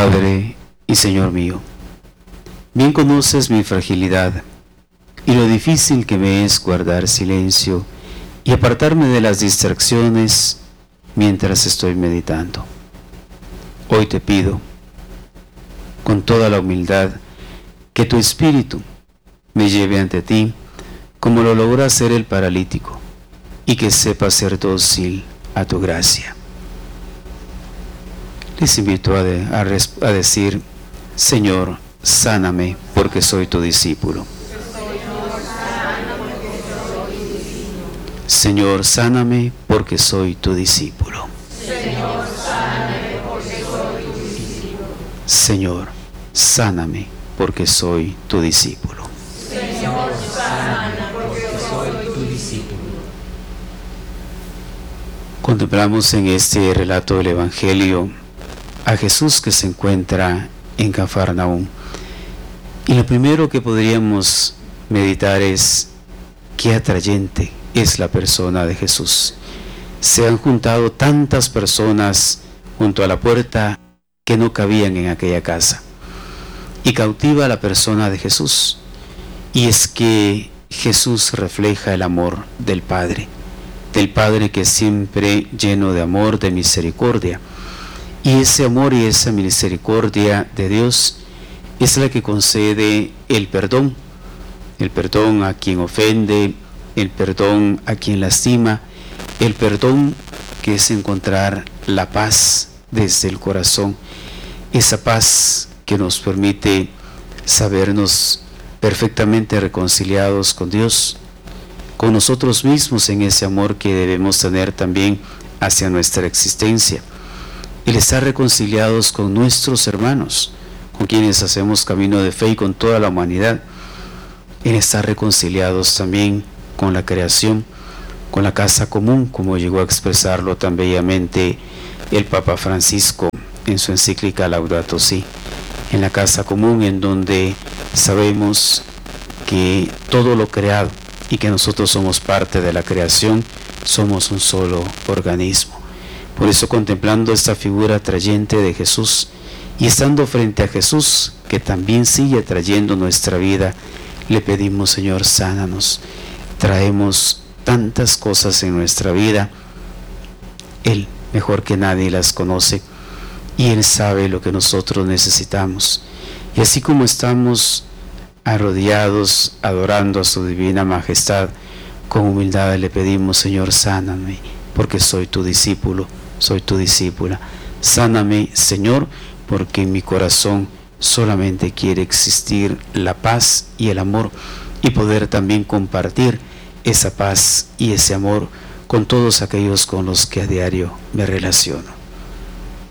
Padre y Señor mío, bien conoces mi fragilidad y lo difícil que me es guardar silencio y apartarme de las distracciones mientras estoy meditando. Hoy te pido, con toda la humildad, que tu Espíritu me lleve ante ti, como lo logró hacer el paralítico, y que sepa ser dócil a tu gracia. Les invito a decir: Señor, sáname, porque soy tu discípulo. Señor, sáname, porque soy tu discípulo. Señor, sáname, porque soy tu discípulo. Señor, sáname, porque soy tu discípulo. Señor, sáname, porque soy tu discípulo. Contemplamos en este relato del Evangelio a Jesús que se encuentra en Cafarnaúm. Y lo primero que podríamos meditar es qué atrayente es la persona de Jesús. Se han juntado tantas personas junto a la puerta que no cabían en aquella casa. Y cautiva a la persona de Jesús. Y es que Jesús refleja el amor del Padre que es siempre lleno de amor, de misericordia. Y ese amor y esa misericordia de Dios es la que concede el perdón a quien ofende, el perdón a quien lastima, el perdón que es encontrar la paz desde el corazón, esa paz que nos permite sabernos perfectamente reconciliados con Dios, con nosotros mismos, en ese amor que debemos tener también hacia nuestra existencia, el estar reconciliados con nuestros hermanos, con quienes hacemos camino de fe y con toda la humanidad, el estar reconciliados también con la creación, con la casa común, como llegó a expresarlo tan bellamente el Papa Francisco en su encíclica Laudato Si, en la casa común en donde sabemos que todo lo creado y que nosotros somos parte de la creación, somos un solo organismo. Por eso, contemplando esta figura atrayente de Jesús y estando frente a Jesús, que también sigue atrayendo nuestra vida, le pedimos: Señor, sánanos. Traemos tantas cosas en nuestra vida, Él mejor que nadie las conoce y Él sabe lo que nosotros necesitamos. Y así como estamos arrodillados, adorando a su divina majestad, con humildad le pedimos: Señor, sáname, porque soy tu discípulo, soy tu discípula. Sáname, Señor, porque en mi corazón solamente quiere existir la paz y el amor, y poder también compartir esa paz y ese amor con todos aquellos con los que a diario me relaciono.